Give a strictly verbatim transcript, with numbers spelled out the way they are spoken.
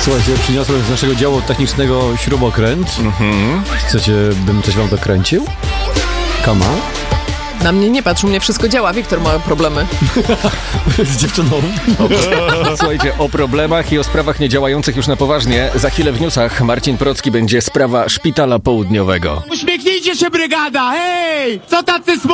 Słuchajcie, przyniosłem z naszego działu technicznego śrubokręt. Mhm. Chcecie, bym coś wam dokręcił? Come on. Na mnie nie patrz, u mnie wszystko działa. Wiktor ma problemy. Z dziewczyną. Słuchajcie, o problemach i o sprawach niedziałających już na poważnie. Za chwilę w newsach Marcin Procki będzie sprawa szpitala południowego. Uśmiechnijcie się, brygada! Hej! Co tacy smutni?